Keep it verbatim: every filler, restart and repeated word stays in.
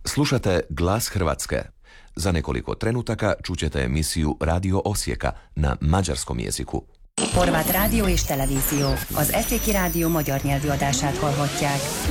Slušate Glas Hrvatske. Za nekoliko trenutaka čućete emisiju Radio Osijeka na mađarskom jeziku. Horvát rádió és televízió. Az Eszéki Rádió magyar nyelvű adását hallhatják.